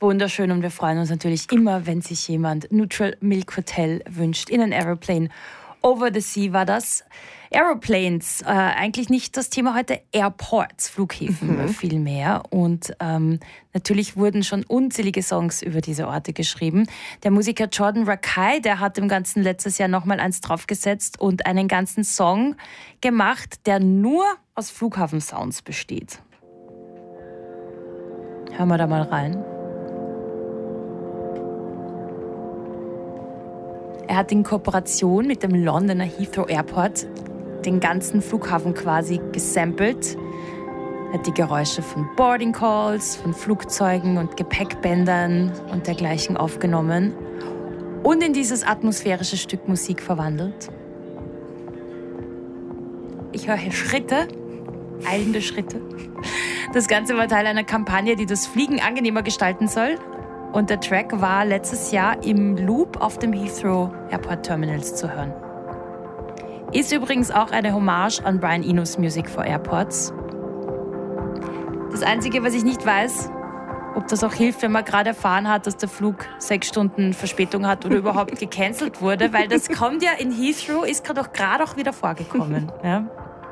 wunderschön und wir freuen uns natürlich immer, wenn sich jemand Neutral Milk Hotel wünscht. In an Aeroplane over the Sea war das. Aeroplanes, eigentlich nicht das Thema heute, Airports, Flughäfen vielmehr. Und natürlich wurden schon unzählige Songs über diese Orte geschrieben. Der Musiker Jordan Rakei, der hat dem Ganzen letztes Jahr nochmal eins draufgesetzt und einen ganzen Song gemacht, der nur aus Flughafensounds besteht. Hören wir da mal rein. Er hat in Kooperation mit dem Londoner Heathrow Airport den ganzen Flughafen quasi gesampelt. Er hat die Geräusche von Boarding Calls, von Flugzeugen und Gepäckbändern und dergleichen aufgenommen und in dieses atmosphärische Stück Musik verwandelt. Ich höre hier Schritte, eilende Schritte. Das Ganze war Teil einer Kampagne, die das Fliegen angenehmer gestalten soll. Und der Track war letztes Jahr im Loop auf dem Heathrow Airport Terminals zu hören. Ist übrigens auch eine Hommage an Brian Eno's Music for Airports. Das Einzige, was ich nicht weiß, ob das auch hilft, wenn man gerade erfahren hat, dass der Flug 6 Stunden Verspätung hat oder überhaupt gecancelt wurde, weil das kommt ja in Heathrow, ist gerade auch wieder vorgekommen. Ja.